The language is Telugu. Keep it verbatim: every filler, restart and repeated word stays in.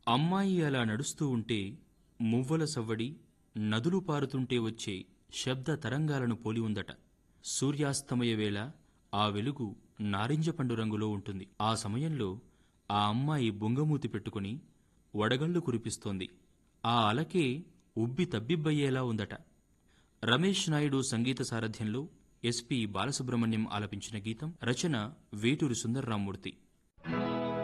అమ్మాయి అలా నడుస్తూ ఉంటే మువ్వల సవ్వడి, నదులు పారుతుంటే వచ్చే శబ్ద తరంగాలను పోలి ఉందట. సూర్యాస్తమయ వేళ ఆ వెలుగు నారింజ పండు రంగులో ఉంటుంది. ఆ సమయంలో ఆ అమ్మాయి బుంగమూతి పెట్టుకుని వడగళ్లు కురిపిస్తోంది. ఆ అలకే ఉబ్బి తబ్బిబ్బయ్యేలా ఉందట. రమేష్ నాయుడు సంగీత సారథ్యంలో ఎస్పి బాలసుబ్రహ్మణ్యం ఆలపించిన గీతం, రచన వేటూరి సుందర్రామ్మూర్తి.